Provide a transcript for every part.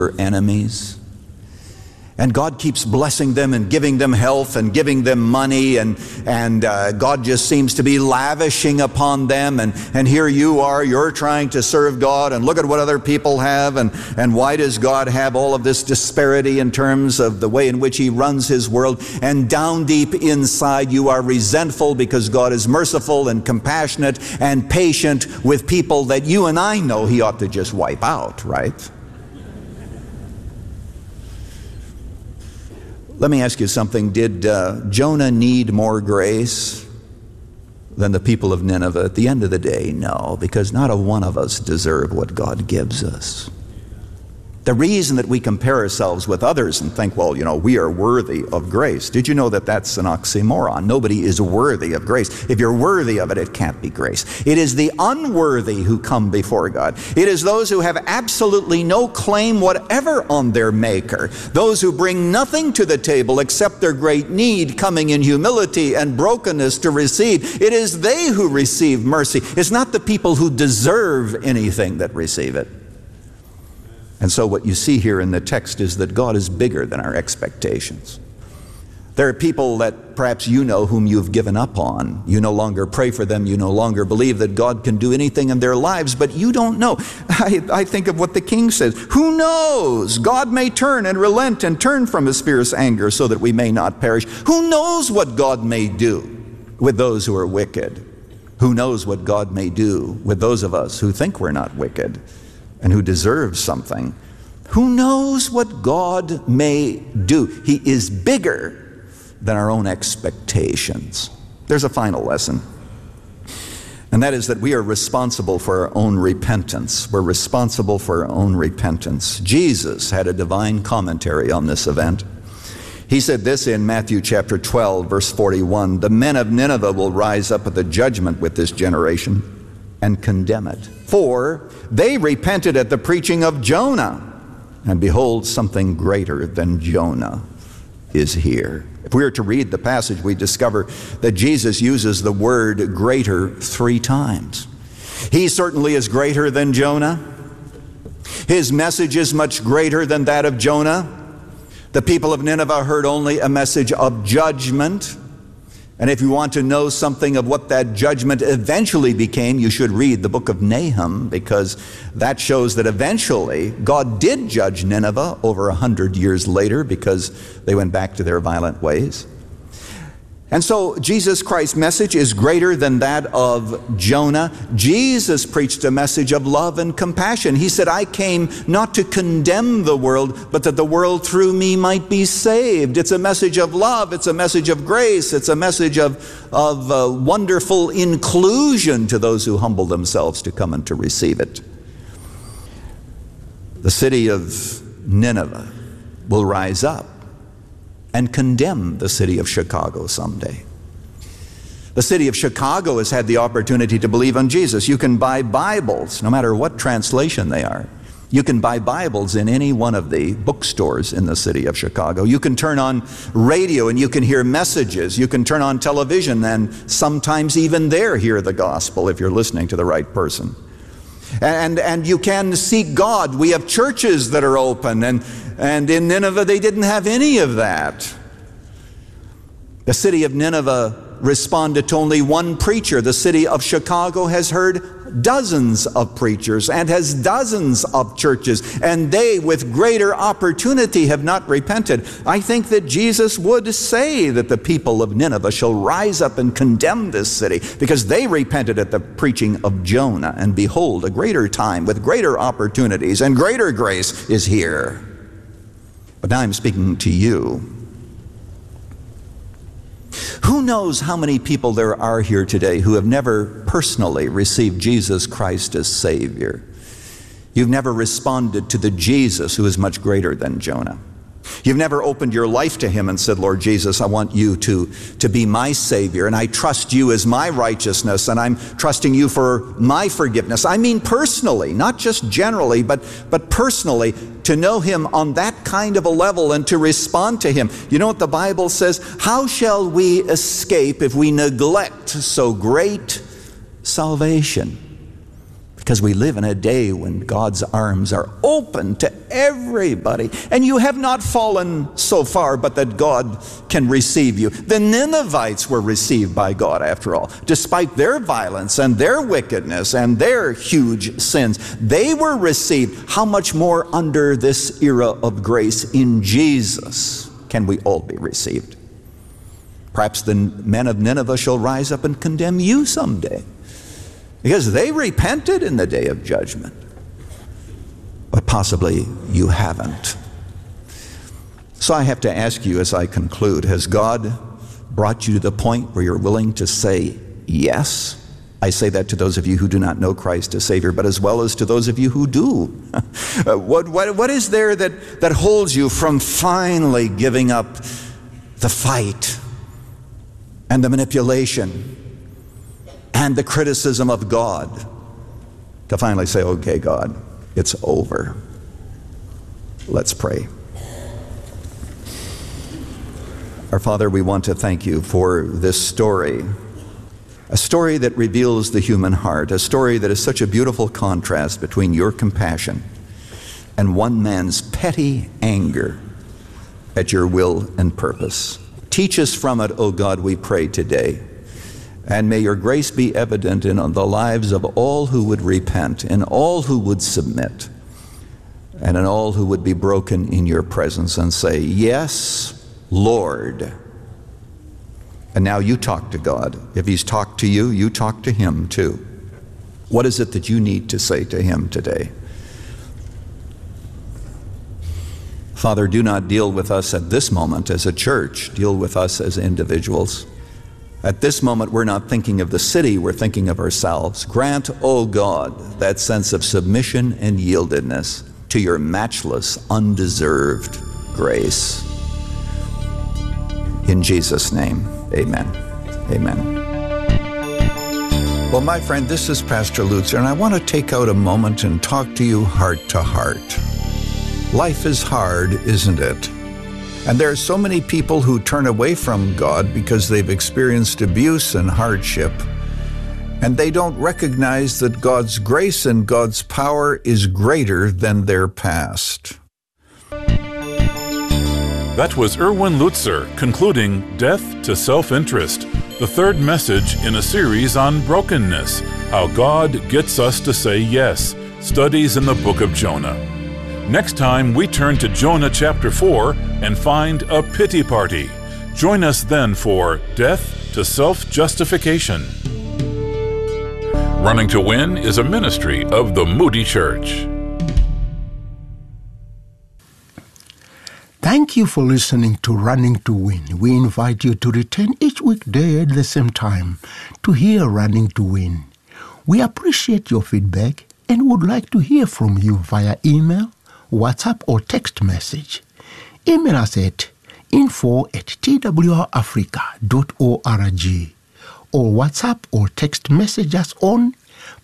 enemies. And God keeps blessing them and giving them health and giving them money, and God just seems to be lavishing upon them. And here you are, you're trying to serve God, and look at what other people have, and why does God have all of this disparity in terms of the way in which He runs His world? And down deep inside you are resentful because God is merciful and compassionate and patient with people that you and I know He ought to just wipe out, right? Let me ask you something. Did Jonah need more grace than the people of Nineveh? At the end of the day, no, because not a one of us deserve what God gives us. The reason that we compare ourselves with others and think, well, we are worthy of grace. Did you know that that's an oxymoron? Nobody is worthy of grace. If you're worthy of it, it can't be grace. It is the unworthy who come before God. It is those who have absolutely no claim whatever on their Maker. Those who bring nothing to the table except their great need, coming in humility and brokenness to receive. It is they who receive mercy. It's not the people who deserve anything that receive it. And so what you see here in the text is that God is bigger than our expectations. There are people that perhaps you know whom you've given up on. You no longer pray for them. You no longer believe that God can do anything in their lives, but you don't know. I think of what the king says. Who knows? God may turn and relent and turn from His fierce anger so that we may not perish. Who knows what God may do with those who are wicked? Who knows what God may do with those of us who think we're not wicked and who deserve something? Who knows what God may do? He is bigger than our own expectations. There's a final lesson, and that is that we are responsible for our own repentance. We're responsible for our own repentance. Jesus had a divine commentary on this event. He said this in Matthew chapter 12, verse 41, "The men of Nineveh will rise up at the judgment with this generation and condemn it. For they repented at the preaching of Jonah, and behold, something greater than Jonah is here." If we were to read the passage, we discover that Jesus uses the word greater 3 times. He certainly is greater than Jonah. His message is much greater than that of Jonah. The people of Nineveh heard only a message of judgment. And if you want to know something of what that judgment eventually became, you should read the book of Nahum, because that shows that eventually God did judge Nineveh over 100 years later because they went back to their violent ways. And so Jesus Christ's message is greater than that of Jonah. Jesus preached a message of love and compassion. He said, "I came not to condemn the world, but that the world through me might be saved." It's a message of love. It's a message of grace. It's a message of wonderful inclusion to those who humble themselves to come and to receive it. The city of Nineveh will rise up and condemn the city of Chicago someday. The city of Chicago has had the opportunity to believe on Jesus. You can buy Bibles, no matter what translation they are. You can buy Bibles in any one of the bookstores in the city of Chicago. You can turn on radio and you can hear messages. You can turn on television and sometimes even there hear the gospel if you're listening to the right person. And you can seek God. We have churches that are open, and in Nineveh they didn't have any of that. The city of Nineveh responded to only one preacher. The city of Chicago has heard dozens of preachers and has dozens of churches, and they with greater opportunity have not repented. I think that Jesus would say that the people of Nineveh shall rise up and condemn this city because they repented at the preaching of Jonah, and behold, a greater time with greater opportunities and greater grace is here. But now I'm speaking to you. Who knows how many people there are here today who have never personally received Jesus Christ as Savior? You've never responded to the Jesus who is much greater than Jonah. You've never opened your life to Him and said, "Lord Jesus, I want you to be my Savior, and I trust you as my righteousness, and I'm trusting you for my forgiveness." I mean personally, not just generally, but personally, to know Him on that kind of a level and to respond to Him. You know what the Bible says? How shall we escape if we neglect so great salvation? Because we live in a day when God's arms are open to everybody. And you have not fallen so far but that God can receive you. The Ninevites were received by God after all. Despite their violence and their wickedness and their huge sins, they were received. How much more under this era of grace in Jesus can we all be received? Perhaps the men of Nineveh shall rise up and condemn you someday, because they repented in the day of judgment. But possibly you haven't. So I have to ask you as I conclude, has God brought you to the point where you're willing to say yes? I say that to those of you who do not know Christ as Savior, but as well as to those of you who do. What is there that holds you from finally giving up the fight and the manipulation and the criticism of God, to finally say, okay, God, it's over. Let's pray. Our Father, we want to thank you for this story, a story that reveals the human heart, a story that is such a beautiful contrast between your compassion and one man's petty anger at your will and purpose. Teach us from it, O God, we pray today. And may your grace be evident in the lives of all who would repent, in all who would submit, and in all who would be broken in your presence and say, yes, Lord. And now you talk to God. If he's talked to you, you talk to him too. What is it that you need to say to him today? Father, do not deal with us at this moment as a church. Deal with us as individuals. At this moment, we're not thinking of the city, we're thinking of ourselves. Grant, O God, that sense of submission and yieldedness to your matchless, undeserved grace. In Jesus' name, amen. Amen. Well, my friend, this is Pastor Lutzer, and I want to take out a moment and talk to you heart to heart. Life is hard, isn't it? And there are so many people who turn away from God because they've experienced abuse and hardship, and they don't recognize that God's grace and God's power is greater than their past. That was Erwin Lutzer concluding Death to Self-Interest, the third message in a series on brokenness, how God gets us to say yes, studies in the book of Jonah. Next time, we turn to Jonah chapter 4 and find a pity party. Join us then for Death to Self-Justification. Running to Win is a ministry of the Moody Church. Thank you for listening to Running to Win. We invite you to return each weekday at the same time to hear Running to Win. We appreciate your feedback and would like to hear from you via email, WhatsApp, or text message. Email us at info@twrafrica.org or WhatsApp or text message us on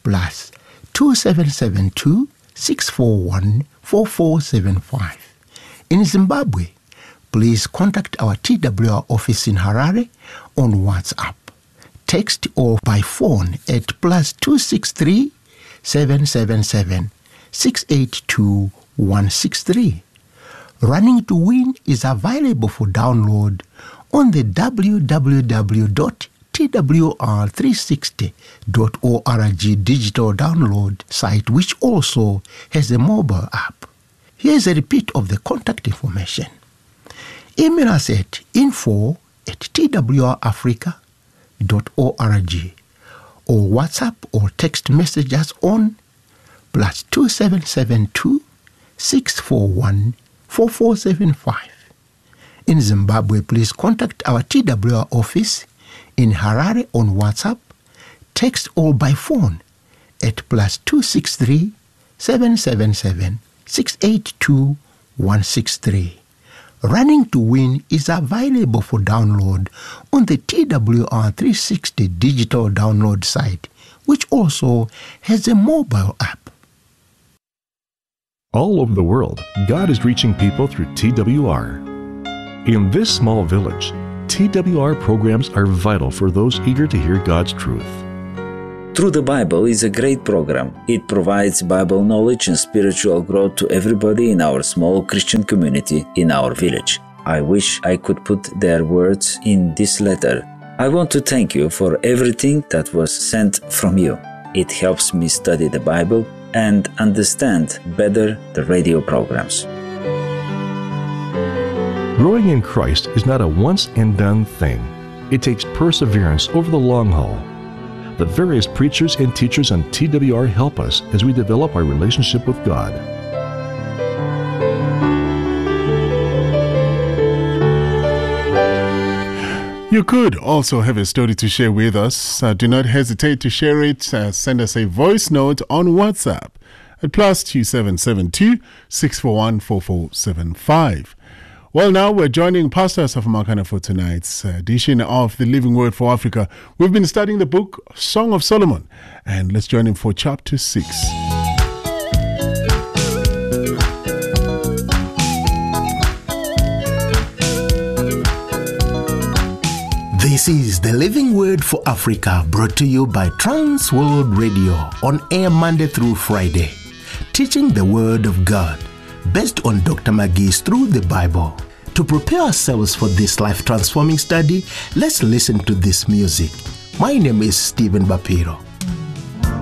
+2772 641 4475. In Zimbabwe, please contact our TWR office in Harare on WhatsApp, text or by phone at +263 777 682 163. Running to Win is available for download on the www.twr360.org digital download site, which also has a mobile app. Here's a repeat of the contact information. Email us at info@twrafrica.org or WhatsApp or text message us on +2772 641 4475. In Zimbabwe, please contact our TWR office in Harare on WhatsApp, text or by phone at +263 777 682 163. Running to Win is available for download on the TWR360 digital download site, which also has a mobile app. All over the world, God is reaching people through TWR. In this small village, TWR programs are vital for those eager to hear God's truth. Through the Bible is a great program. It provides Bible knowledge and spiritual growth to everybody in our small Christian community in our village. I wish I could put their words in this letter. I want to thank you for everything that was sent from you. It helps me study the Bible and understand better the radio programs. Growing in Christ is not a once-and-done thing. It takes perseverance over the long haul. The various preachers and teachers on TWR help us as we develop our relationship with God. You could also have a story to share with us. Do not hesitate to share it. Send us a voice note on WhatsApp at +2772 641 4475. Well, now we're joining Pastor Asaf Makana for tonight's edition of the Living Word for Africa. We've been studying the book Song of Solomon, and let's join him for chapter 6. This is the Living Word for Africa, brought to you by Trans World Radio, on air Monday through Friday, teaching the Word of God, based on Dr. Maggie's Through the Bible. To prepare ourselves for this life-transforming study, let's listen to this music. My name is Stephen Bapiro.